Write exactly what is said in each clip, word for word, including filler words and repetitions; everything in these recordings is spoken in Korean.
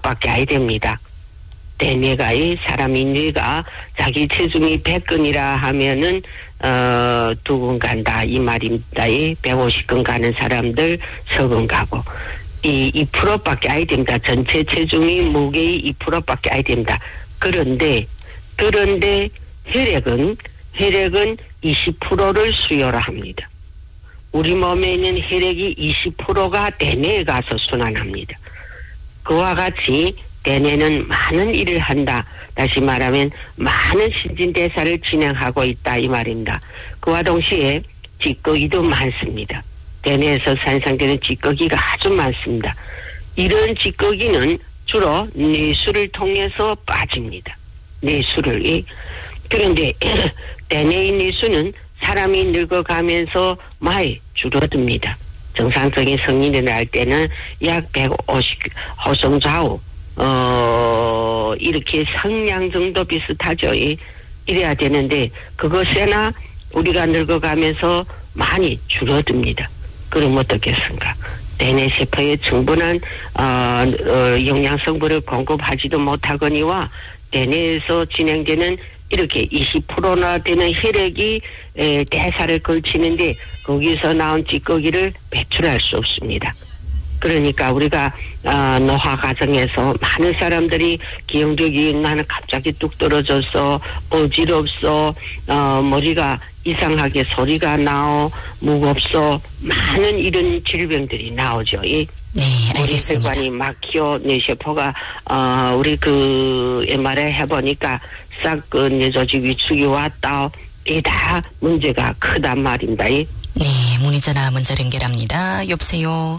퍼센트밖에 안 됩니다. 대뇌가 이 사람이 뇌가 자기 체중이 백 건이라 하면은 어, 두 건 간다 이 말입니다. 이 백오십 건 가는 사람들 석 건 가고 이 이 퍼센트밖에 안 됩니다. 전체 체중이 무게의 이 퍼센트밖에 안 됩니다. 그런데 그런데 혈액은 혈액은 이십 퍼센트를 수요를 합니다. 우리 몸에 있는 혈액이 이십 퍼센트가 대뇌에 가서 순환합니다. 그와 같이 대뇌는 많은 일을 한다. 다시 말하면 많은 신진대사를 진행하고 있다 이 말입니다. 그와 동시에 찌꺼기도 많습니다. 대뇌에서 산성되는 찌꺼기가 아주 많습니다. 이런 찌꺼기는 주로 뇌수를 통해서 빠집니다. 뇌수를. 그런데 대뇌의 뇌수는 사람이 늙어가면서 많이 줄어듭니다. 정상적인 성인이 날 때는 약 백오십 호성 좌우 어 이렇게 성량 정도 비슷하죠. 이래야 되는데 그것에나 우리가 늙어가면서 많이 줄어듭니다. 그럼 어떻겠습니까? 대뇌 세포에 충분한 어, 어, 영양성분을 공급하지도 못하거니와 대뇌에서 진행되는 이렇게 이십 퍼센트나 되는 혈액이 에, 대사를 걸치는데 거기서 나온 찌꺼기를 배출할 수 없습니다. 그러니까 우리가 어, 노화 과정에서 많은 사람들이 기억력이 나는 갑자기 뚝 떨어져서 어지럽소, 어, 머리가 이상하게 소리가 나오, 무겁소, 많은 이런 질병들이 나오죠. 이 네, 알겠습니다. 우리 혈관이 막혀 뇌세포가 어, 우리 그 엠알아이 해보니까 싹 그 뇌조직 위축이 왔다. 이 다 문제가 크단 말입니다. 이. 네, 문의전화 문자 연결합니다. 여보세요.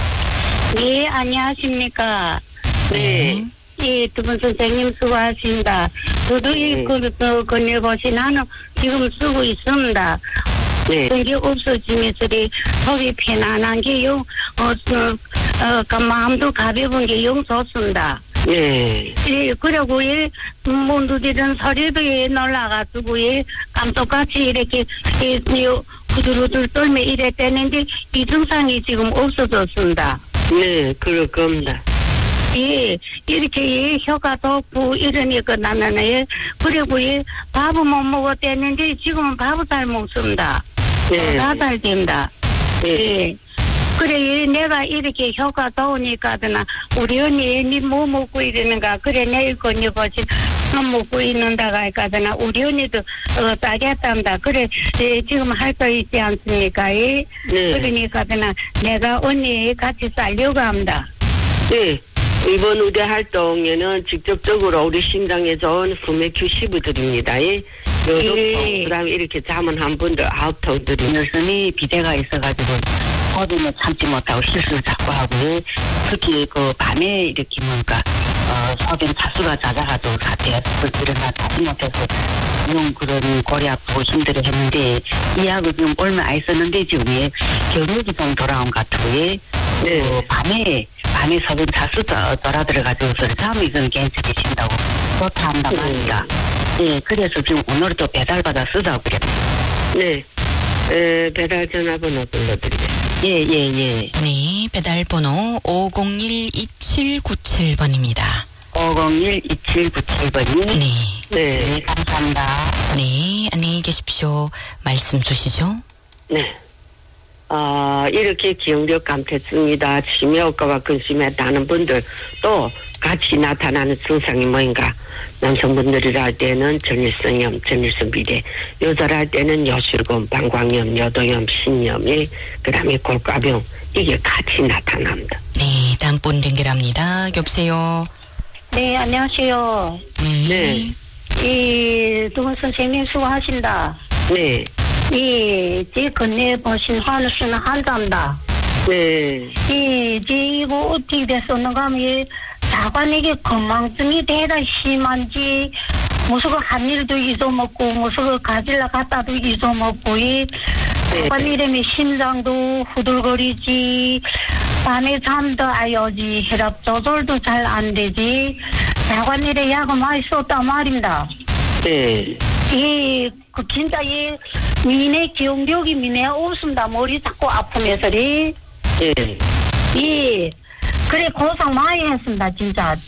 네, 안녕하십니까. 네. 예, 두 분 선생님 수고하십니다. 저도 네. 이 그, 그, 건일고시 나는 지금 쓰고 있습니다. 네. 그게 없어지면서 속이 편안한 게요, 어, 어, 어, 그 마음도 가벼운 게 영 좋습니다. 네. 예, 그리고 예, 문두들은 소리도 예, 놀라가지고 예, 깜짝같이 이렇게 예, 요, 후들후들 떨며 이랬다는데 이 증상이 지금 없어졌습니다. 네, 그럴 겁니다. 예, 이렇게 예, 혀가 덥고 이러니까 나는 예, 그리고 예, 밥은 못 먹었다는데 지금은 밥을 잘 먹습니다. 네. 다 잘 됩니다. 네. 예. 그래, 예, 내가 이렇게 혀가 더우니까드나 우리 언니 니 뭐 먹고 이러는가 그래 내일 건이고지 뭐 먹고 있는다가 할까드나 우리 언니도 어, 따겠답니다. 그래 예, 지금 할 거 있지 않습니까? 예? 네. 그러니까드나 내가 언니 같이 살려고 합니다. 네. 이번 우대 활동에는 직접적으로 우리 심장에 좋은 후메큐시브 드립니다. 예. 요즘 예. 그다음에 이렇게 잠은 분들 아웃통 드립니다. 여전히 비대가 있어가지고 호흡은 참지 못하고 실수를 자꾸 하고 특히 그 밤에 이렇게 뭔가 어, 소변 차수가 잦아가지고 사태가 일어나 자지 못해서 좀 그런 고리 아프고 힘들어 했는데 이 약을 좀 얼마 안 썼는데 지금 경력이 좀 돌아온 것 같고 예. 네. 그 밤에 밤에 소변 차수 돌아 들어가지고 잠이 좀 괜찮으신다고 좋다 한단 말입니다. 예, 그래서 지금 오늘도 배달받아 쓰다고 그래요. 네. 에, 배달 전화번호 불러드리겠습니다. 예, 예, 예. 네, 배달번호 오공일 이칠구칠 번입니다. 오공일 이칠구칠 번이. 네. 네. 네, 감사합니다. 네, 안녕히 계십시오. 말씀 주시죠. 네. 어, 이렇게 기억력 감퇴증이다, 치매 효과가 근심했다는 분들 또 같이 나타나는 증상이 뭐인가? 남성분들이라 할 때는 전일성염, 전일성 비대, 여자라 할 때는 요실금, 방광염, 여도염, 신염이, 그 다음에 골가병, 이게 같이 나타납니다. 네, 다음 분 연결합니다. 여보세요. 네, 안녕하세요. 네. 네. 이, 두 분 선생님 수고하신다. 네. 이, 제 건네 보신 환우스는 한답니다. 네. 이, 제 이거 어떻게 됐었는가 하면, 이, 자관에게 건망증이 대다 심한지, 무슨 한 일도 잊어먹고, 무슨 가질라 갖다도 잊어먹고, 이, 자관 이름에 심장도 후들거리지, 밤에 잠도 아요지, 혈압 조절도 잘 안 되지, 자관 이래 약을 많이 썼단 말입니다. 네. 이, 그, 진짜, 이, 미네 기억력이 미네 없습니다. 머리 자꾸 아프면서리. 네. 이, 그래, 고생 많이 했습니다, 진짜.